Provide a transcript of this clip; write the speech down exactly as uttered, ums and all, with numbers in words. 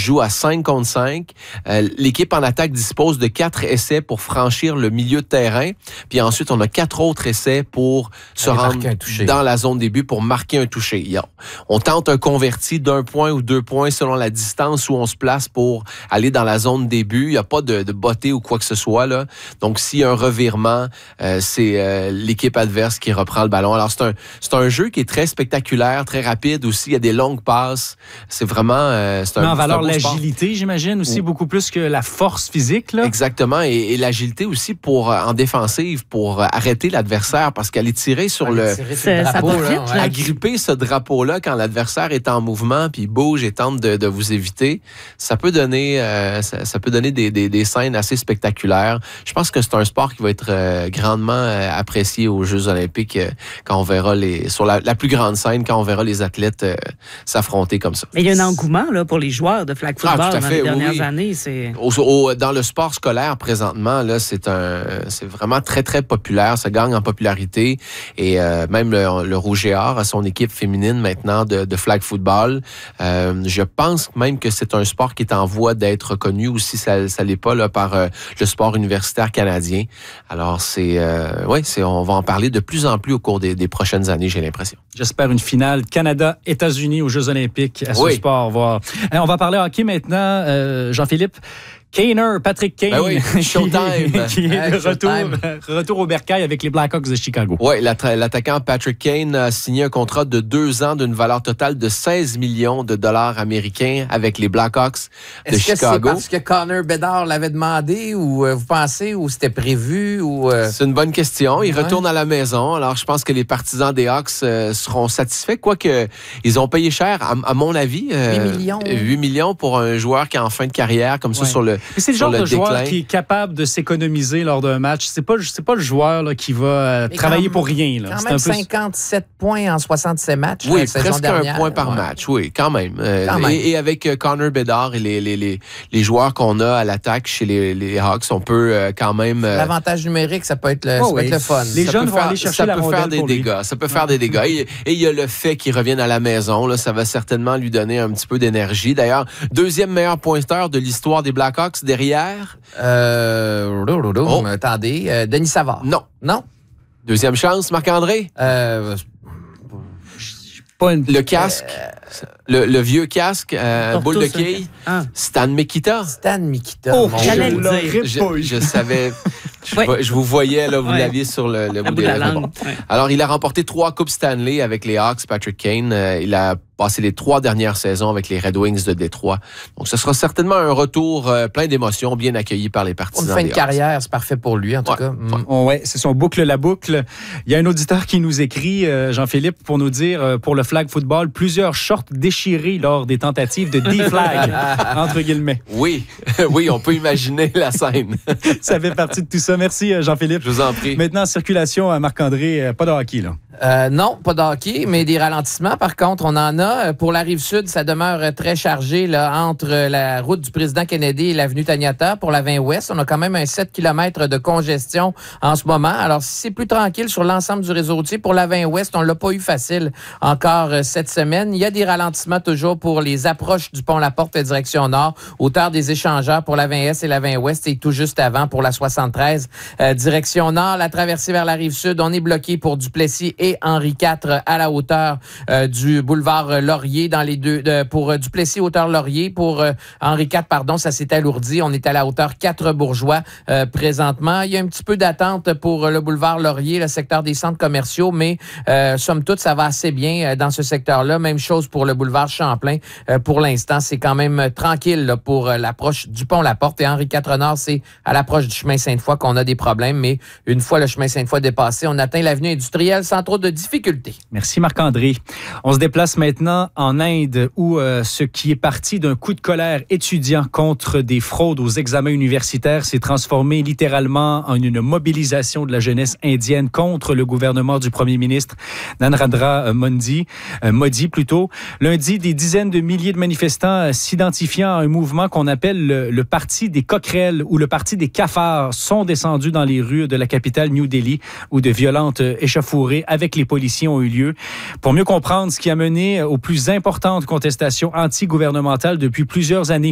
joue à cinq contre cinq. Euh, l'équipe en attaque dispose de quatre essais pour franchir le milieu de terrain. Puis ensuite, on a quatre autres essais pour se Aller rendre dans la zone début pour marquer un touché. On tente un converti d'un point ou deux points selon la distance où on se place pour aller dans la zone début. Il n'y a pas de, de bottée ou quoi que ce soit, là. Donc, s'il y a un revirement, euh, c'est euh, l'équipe adverse qui reprend le ballon. Alors, c'est un, c'est un jeu qui est très spectaculaire, très rapide aussi. Il y a des longues passes. C'est vraiment... Euh, c'est un, Mais en c'est valeur un beau l'agilité, sport. j'imagine, aussi, Oui. beaucoup plus que la force physique, là. Exactement. Et, et l'agilité aussi pour en défensive, pour arrêter l'adversaire, parce qu'aller tirer sur Aller le... tirer sur le Ça- ça drapeau, va là, vite, ouais. là. Agripper ce drapeau-là quand l'adversaire est en mouvement, puis il bouge et tente de, de vous éviter, ça peut donner, euh, ça, ça peut donner des, des, des scènes assez spectaculaires. Je pense que c'est un sport qui va être euh, grandement euh, apprécié aux Jeux olympiques euh, quand on verra les sur la, la plus grande scène, quand on verra les athlètes euh, s'affronter comme ça. Mais il y a un engouement là, pour les joueurs de flag football Ah, tout à dans fait, les oui, dernières oui. années. C'est... Au, au, dans le sport scolaire, présentement, là, c'est un, c'est vraiment très, très populaire. Ça gagne en popularité. Et euh, même le, le Rouge et Or a son équipe féminine maintenant de, de flag football. Euh, je pense même que c'est un sport qui est en voie d'être reconnu aussi, ça, ça l'est pas là, par euh, le sport universitaire canadien. Alors, c'est, euh, ouais, c'est, on va en parler de plus en plus au cours des, des prochaines années, j'ai l'impression. J'espère une finale Canada-États-Unis aux Jeux olympiques à ce Oui. sport. Voir. Euh, on va parler hockey maintenant. Euh, Jean-Philippe, Kaner, Patrick Kane, Ben oui, qui, Showtime. qui est Ouais, de retour, Showtime. retour au bercail avec les Blackhawks de Chicago. Oui, l'attaquant Patrick Kane a signé un contrat de deux ans d'une valeur totale de seize millions de dollars américains avec les Blackhawks de Est-ce que c'est Chicago. parce que Connor Bedard l'avait demandé ou euh, vous pensez ou c'était prévu ou euh... C'est une bonne question. Il Ouais. retourne à la maison. Alors, je pense que les partisans des Hawks euh, seront satisfaits. Quoique, ils ont payé cher, à, à mon avis. Euh, huit millions. huit millions pour un joueur qui est en fin de carrière, comme ça, Ouais. sur le Mais c'est le sur genre le de joueur déclin. qui est capable de s'économiser lors d'un match. C'est pas, c'est pas le joueur là, qui va euh, Mais travailler quand- pour rien. Là. Quand C'est même un peu... cinquante-sept points en soixante-sept matchs. Oui, la saison presque dernière. un point par Ouais. match. Oui, quand même. Euh, Quand même. Et, et avec euh, Connor Bedard et les, les, les, les joueurs qu'on a à l'attaque chez les, les Hawks, on peut euh, quand même... euh, L'avantage numérique, ça peut être le, Oh ça peut oui. être le fun. Les ça jeunes peut vont faire- aller chercher ça la peut rondelle faire des pour lui. dégâts. Ça peut faire des dégâts. Et et il y a le fait qu'il revienne à la maison. Là, ça va certainement lui donner un petit peu d'énergie. D'ailleurs, deuxième meilleur pointeur de l'histoire des Blackhawks derrière. Euh, Oh. Attendez, euh, Denis Savard. Non. Non? Deuxième chance, Marc-André. Euh, Pas une... Le casque. Le, le vieux casque, euh, Porto, boule de ça. quille. Ah. Stan Mikita. Stan Mikita. Oh, mon j'allais Dieu. le dire. Je, je savais, je, Ouais. vo- je vous voyais, là, vous Ouais. l'aviez sur le, le La bout bout des de la lèvres. langue. Bon. Ouais. Alors, il a remporté trois Coupes Stanley avec les Hawks, Patrick Kane. Euh, il a passé les trois dernières saisons avec les Red Wings de Détroit. Donc, ce sera certainement un retour euh, plein d'émotions, bien accueilli par les Pour partisans une fin de des Hawks. carrière, c'est parfait pour lui, en tout Ouais. cas. Mm. Oh, ouais, c'est son boucle la boucle. Il y a un auditeur qui nous écrit, euh, Jean-Philippe, pour nous dire, euh, pour le flag football, plusieurs shorts déchirés lors des tentatives de D-flag, entre guillemets. Oui, oui, on peut imaginer la scène. Ça fait partie de tout ça. Merci, euh, Jean-Philippe. Je vous en prie. Maintenant, en circulation à Marc-André, euh, pas de hockey, là. Euh, non, pas de hockey, mais des ralentissements, par contre, on en a. Pour la Rive-Sud, ça demeure très chargé là, entre la route du président Kennedy et l'avenue Taniata. Pour la vingt ouest, on a quand même un sept kilomètres de congestion en ce moment. Alors, si c'est plus tranquille sur l'ensemble du réseau routier, pour la vingt ouest, on l'a pas eu facile encore euh, cette semaine. Il y a des ralentissements toujours pour les approches du pont La Porte direction nord, hauteur des échangeurs pour la vingt est et la vingt ouest, et tout juste avant pour la soixante-treize euh, direction nord. La traversée vers la Rive-Sud, on est bloqué pour Duplessis et Henri quatre à la hauteur euh, du boulevard Laurier dans les deux de, pour euh, Duplessis hauteur Laurier pour euh, Henri quatre pardon, ça s'est alourdi, on est à la hauteur quatre Bourgeois euh, présentement. Il y a un petit peu d'attente pour euh, le boulevard Laurier, le secteur des centres commerciaux, mais euh, somme toute ça va assez bien euh, dans ce secteur-là. Même chose pour le boulevard Champlain. Euh, pour l'instant, c'est quand même euh, tranquille là, pour euh, l'approche du pont La Porte et Henri quatre Nord, c'est à l'approche du chemin Sainte-Foy qu'on a des problèmes, mais une fois le chemin Sainte-Foy dépassé, on atteint l'avenue industrielle sans trop de difficultés. Merci Marc-André. On se déplace maintenant en Inde où euh, ce qui est parti d'un coup de colère étudiant contre des fraudes aux examens universitaires s'est transformé littéralement en une mobilisation de la jeunesse indienne contre le gouvernement du premier ministre Narendra Modi. Euh, Modi plutôt. Lundi, des dizaines de milliers de manifestants euh, s'identifiant à un mouvement qu'on appelle le, le Parti des coquerelles ou le Parti des cafards sont descendus dans les rues de la capitale New Delhi où de violentes euh, échauffourées avec les policiers ont eu lieu. Pour mieux comprendre ce qui a mené aux plus importantes contestations anti-gouvernementales depuis plusieurs années,